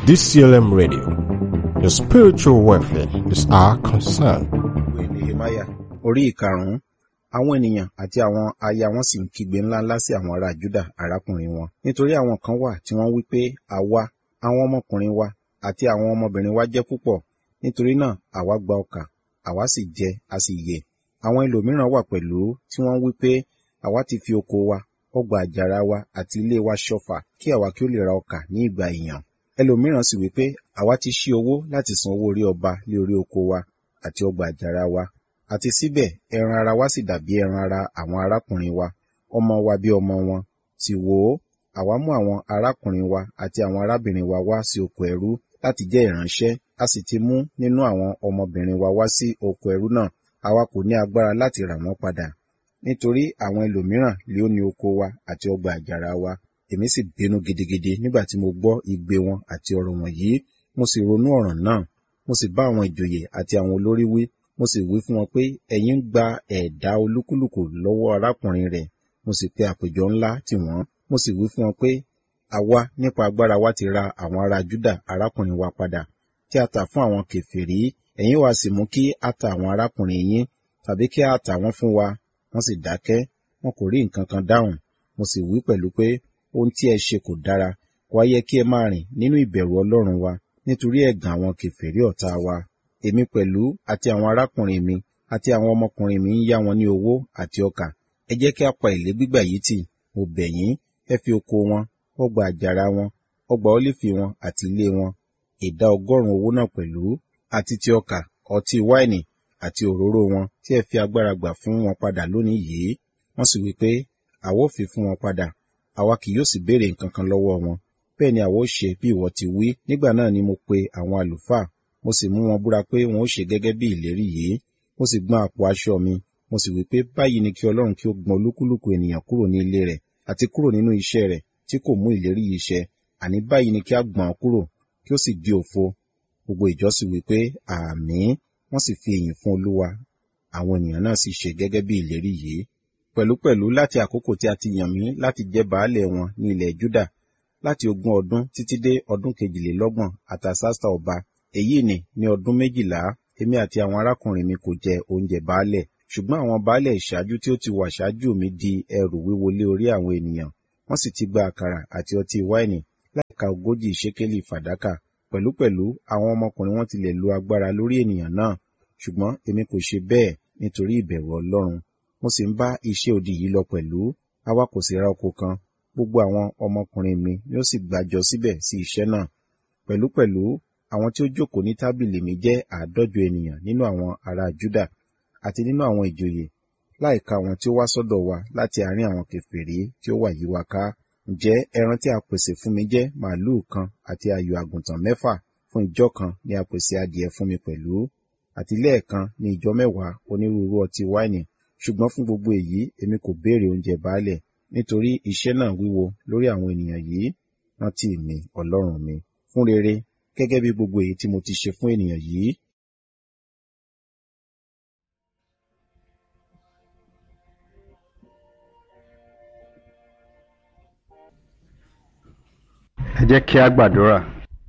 DCLM Radio. Your spiritual welfare is our concern. Ìwé Nehemiah orí ìkarùn-ún. Àwọn ènìyàn àti àwọn aya wọn sì ń kígbe ńláńlá sí àwọn ará Júdà arákùnrin wọn. Nítorí àwọn kan wà tí wọ́n wí pé àwa, àwọn ọmọkùnrin wa àti àwọn ọmọbìnrin wa jẹ́ púpọ̀. Nítorí náà àwa gba ọkà, àwa sì jẹ, a sì yè. Àwọn ẹlòmíràn wà pẹ̀lú tí wọ́n wí pé àwa ti fi oko wa, ọgbà àjàrà wa àti ilé wa ṣọ̀fà kí àwa kí ó lè ra ọkà ní ìgbà ìyàn. Ẹlòmíràn sì wí pé àwa ti ṣí owó láti san owó orí ọba lé orí oko wa àti ọgbà àjàrà wa. Àti síbẹ̀ ẹran ara wa sì dàbí ẹran ara àwọn arákùnrin wa, ọmọ wa bí ọmọ wọn. Sì wò ó, àwa mú àwọn arákùnrin wa àti àwọn arábìnrin wa wá sí oko ẹrú láti jẹ́ ìránṣẹ́, a sì ti mú nínú àwọn ọmọbìnrin wa wá sí oko ẹrú náà. Àwa kò ní agbára láti rà wọ́n padà, nítorí àwọn ẹlòmíràn lé ó ní oko wa àti ọgbà àjàrà wa. Èmi sì bínú gidigidi nígbà tí mo gbọ́ igbe wọn àti ọ̀rọ̀ wọ̀nyí. Mo sì ronú ọ̀ràn náà. Mo sì bá àwọn ìjòyè àti àwọn olórí wí. Mo sì wí fún wọn pé ẹ̀yin ń gba ẹ̀dá olúkúlùkù lọ́wọ́ arákùnrin rẹ̀. Mo sì pe àpéjọ ńlá tì wọ́n. Mo sì wí fún wọn pé àwa nípa agbára wa ti ra àwọn ará Júdà arákùnrin wa padà, tí a tà fún àwọn kèfèrí. Ẹ̀yin wá sì mú kí a ta àwọn arákùnrin yín, tàbí kí a tà wọ́n fún wa. Wọ́n sì dákẹ́, wọn kò rí nǹkan kan dáhùn. Mo sì wí pẹ̀lú pé ohun tí ẹ ṣe kò dára. Kò yẹ kí ẹ máa rìn nínú ìbẹ̀rù Ọlọ́run wa, nítorí ẹ̀gàn àwọn kèfèrí ọ̀tá wa. Èmi pẹ̀lú àti àwọn arákùnrin mi àti àwọn ọmọkùnrin mi ń yá wọn ní owó àti ọkà. Ẹ jẹ́ kí a pa èlé gbígbà yìí tì. Mo bẹ̀ yín, ẹ fi oko wọn, ọgbà àjàrà wọn, ọgbà ólífì wọn àti ilé wọn, ìdá 100 owó náà pẹ̀lú, àti ti ọkà, ọtí wáìnì àti òróró wọn tí ẹ fi agbára gbà fún wọn padà lónìí yìí. Wọ́n sì wí pé àwa ó fi fún wọn padà, àwa kì yóò sì béèrè nǹkan kan lọ́wọ́ wọn. Bẹ́ẹ̀ ni àwa ó ṣe bí ìwọ ti wí. Nígbà náà ni mo pe àwọn àlùfáà, mo sì mú wọn búra pé wọn ó ṣe gẹ́gẹ́ bí ìlérí yìí. Mo sì gbọ́n àpò aṣọ mi, mo sì wí pé báyìí ni kí Ọlọ́run kí ó gbọn olúkúlùkù ènìyàn kúrò ní ilé rẹ̀ àti kúrò nínú iṣẹ́ rẹ̀ tí kò mú ìlérí yìí ṣẹ. Àní báyìí ni kí a gbọ̀n kúrò, kí ó sì di òfo. Gbogbo ìjọ sì wí pé àmín. Wọ́n sì fi ìyìn fún Olúwa. Àwọn ènìyàn náà sì ṣe gẹ́gẹ́ bí ìlérí yìí. Pẹ̀lúpẹ̀lú láti àkókò tí a ti yàn mí láti jẹ́ baálẹ̀ wọn ní ilẹ̀ Júdà, láti 20 ọdún títí dé ọdún 22 Artasasta ọba, èyí ní ọdún 12, èmi àti àwọn arákùnrin mi kò jẹ oúnjẹ baálẹ̀. Ṣùgbọ́n àwọn baálẹ̀ ìṣáájú tí ó ti wà ṣáájú mi di ẹrù wíwo lé orí àwọn ènìyàn. Wọ́n sì ti gba àkàrà àti ọtí wáìnì láìka 40 ṣékélì fàdákà. Pẹ̀lúpẹ̀lú àwọn ọmọkùnrin wọn tilẹ̀ lo agbára lórí ènìyàn náà. Ṣùgbọ́n èmi kò ṣe bẹ́ẹ̀ nítorí ìbẹ̀rù Ọlọ́run. Mo sì ń bá iṣẹ́ odi yìí lọ pẹ̀lú. Àwa kò sì ra oko kan. Gbogbo àwọn ọmọkùnrin mi ni ó sì gbàjọ síbẹ̀ sí iṣẹ́ náà. Pẹ̀lúpẹ̀lú àwọn tí ó jókòó ní tábìlì mi jẹ́ 150 ènìyàn nínú àwọn ará Júdà àti nínú àwọn ìjòyè, láìka àwọn tí ó wá sọ́dọ̀ wa láti àárín àwọn kèfèrí tí ó wà yí wa ká. Ǹjẹ́ ẹran tí a pèsè fún mi jẹ́ màlúù kan àti àyò àgùntàn 6. Fún ìjọ kan ni a pèsè adìẹ fún mi pẹ̀lú. Àti lẹ́ẹ̀kan ní ìjọ 10 onírúurú ọtí wáìnì. Ṣùgbọ́n fún gbogbo èyí èmi kò béèrè oúnjẹ baálẹ̀, nítorí iṣẹ́ náà wíwo lórí àwọn ènìyàn yìí. Rántí mi, Ọlọ́run mi, fún rere, gẹ́gẹ́ bí gbogbo èyí tí mo ti ṣe fún ènìyàn yìí. Ẹ jẹ́ kí a gbàdúrà.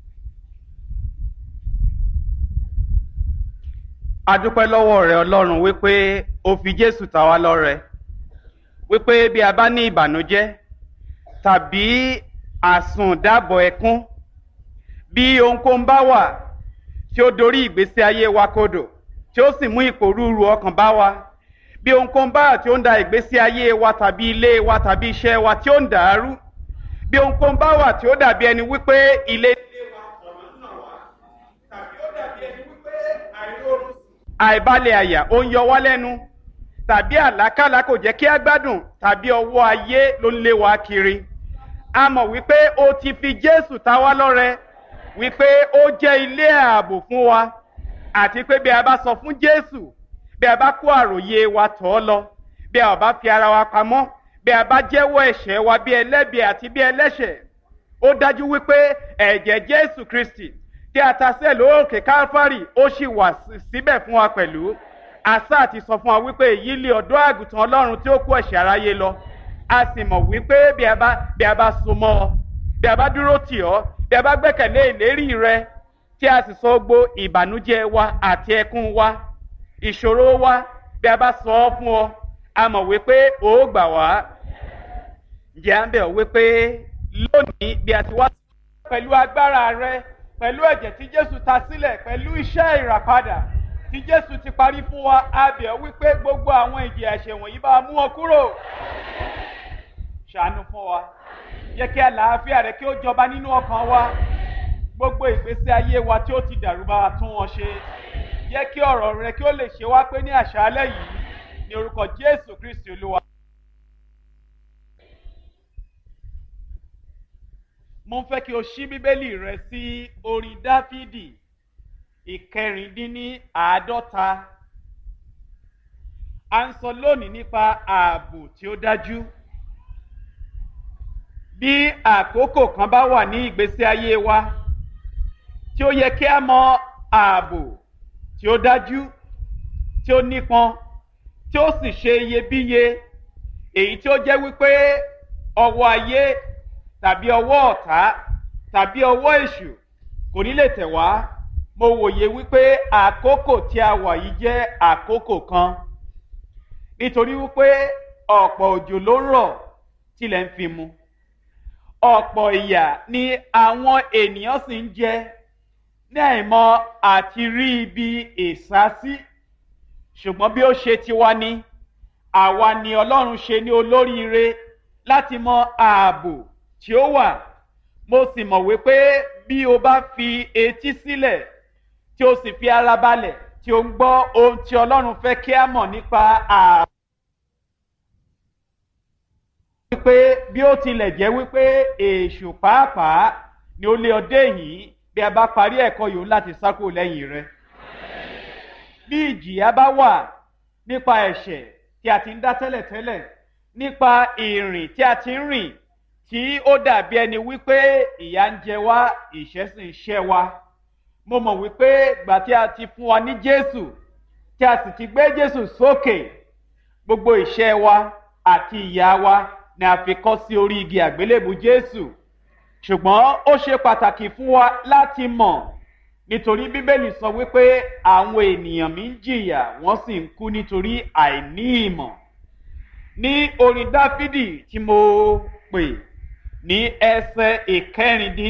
A dúpẹ́ lọ́wọ́ rẹ Ọlọ́run wípé o fi Jésù ta wá lọ́rẹ, wípé bí a bá ní ìbànújẹ́ tàbí àsùndábọ̀ ẹkún, bí ohunkóhun bá wà tí ó dorí ìgbésí ayé wa kodò tí ó sì mú ìpòrúurú ọkàn bá wa, bí ohunkóhun bá wà tí ó ń da ìgbésí ayé wa tàbí ilé wa tàbí iṣẹ́ wa tí ó ń dàrú, bí ohunkóhun bá wà tí ó dàbí ẹni wípé ilé wa ọ̀nà náà wá, tàbí ó dàbí ẹni wípé àìróorun àìbalẹ̀ àyà ó ń yọ wá lẹ́nu, tàbí àlákàlà kò jẹ́ kí á gbádùn, tàbí ọwọ́ ayé ló ń lé wa kiri. A mọ̀ wípé o ti fi Jésù ta wá lọ́rẹ, wípé ó jẹ́ ilé ààbò fún wa, àti pé bí a bá sọ fún Jésù, bí a bá kó àròyé wa tọ̀ ọ́ lọ, bí a bá fi ara wa pamọ́, bí a bá jẹ́wọ́ ẹ̀ṣẹ̀ wa bí ẹlẹ́bi àti bí ẹlẹ́ṣẹ̀, ó dájú wípé ẹ̀jẹ̀ Jésù Kristi tí a ta sílẹ̀ lóòkè Kálífárì ó sì wà síbẹ̀ fún wa pẹ̀lú. Àsá àti sọ fún wa wípé èyí lé ọ̀dọ́ àgùntàn Ọlọ́run tí ó kó ẹ̀ṣẹ̀ aráyé lọ. A sì mọ̀ wípé bí a bá so mọ́ ọ, bí a bá dúró tì ọ́, bí a bá gbẹ́kẹ̀lé ìlérí rẹ, tí a sì sọ gbogbo ìbànújẹ́ wa àti ẹkún wa, ìṣòro wa, bí a bá sọ ọ́ fún ọ, a mọ̀ wípé ó gbà wá. Ǹjẹ́ à ń bẹ̀ ọ́ wípé lónìí bí a ti wá pẹ̀lú agbára rẹ, pẹ̀lú ẹ̀jẹ̀ tí Jésù ta sílẹ̀, pẹ̀lú iṣẹ́ ìràpadà tí Jésù ti parí fún wa, a bẹ̀ ọ́ wípé gbogbo àwọn ìjìyà ẹ̀ṣẹ̀ wọ̀nyí bá mú wọn kúrò. Ṣàánú fún wa, jẹ́ kí àlàáfíà rẹ kí ó jọba nínú ọkàn wa. Gbogbo ìgbésí ayé wa tí ó ti dàrú bá wa tún wọn ṣe. Jẹ́ kí ọ̀rọ̀ rẹ kí ó lè ṣe wá pé ní àṣálẹ́ yìí, ní orúkọ Jésù Kristi Olúwa. Mo ń fẹ́ kí o ṣí Bíbélì rẹ sí orin Dáfídì ìkẹrìndínláàádọ́ta. À ń sọ lónìí nípa ààbò tí ó dájú. Bí àkókò kan bá wà ní ìgbésí ayé wa tí ó yẹ kí a mọ ààbò tí ó dájú, tí ó nípọn, tí ó sì ṣe iyebíye, èyí tí ó jẹ́ wípé ọwọ́ ayé tàbí ọwọ́ ọ̀tá tàbí ọwọ́ èṣù kò ní lè tẹ̀ wá. Mo wòye wípé àkókò tí a wà yìí jẹ́ àkókò kan, nítorí wípé ọ̀pọ̀ òjò ló ń rọ̀ tilẹ̀ ń fi mu. Ọ̀pọ̀ ìyà ni àwọn ènìyàn sì ń jẹ ní àìmọ̀ àti rí ibi ìsásí. Ṣùgbọ́n bí ó ṣe tiwa ni, àwa ni Ọlọ́run ṣe ní olóríire láti mọ ààbò tí ó wà. Mo sì mọ̀ wípé bí o bá fi etí sílẹ̀, tí o sì fi ara balẹ̀, tí o ń gbọ́ ohun tí Ọlọ́run fẹ́ kí a mọ̀ nípa ààbò. Wípé bí ó tilẹ̀ jẹ́ wípé èṣù pàápàá ni ó lé ọdẹ yìí, bí a bá parí ẹ̀kọ́ yòó láti sá kúrò lẹ́yìn rẹ̀. Bí ìjìyà bá wà nípa ẹ̀ṣẹ̀ tí a ti ń dá tẹ́lẹ̀tẹ́lẹ̀, nípa ìrìn tí a ti ń rìn, tí ó dàbí ẹni wípé ìyà ń jẹ wá, ìṣẹ́ sì ń ṣẹ́ wa. Mo mọ̀ wípé ìgbà tí a ti fún wa ní Jésù, tí a sì ti gbé Jésù sókè, gbogbo ìṣẹ́ wa àti ìyà wa ni a fi kọ́ sí orí igi àgbélébù Jésù. Ṣùgbọ́n ó ṣe pàtàkì fún wa láti mọ̀, nítorí Bíbélì sọ wípé àwọn ènìyàn mi ń jìyà, wọ́n sì ń kú nítorí àìní ìmọ̀. Ní orin Dáfídì tí mo pè ní ẹsẹ̀ ìkẹrìndínlẹ́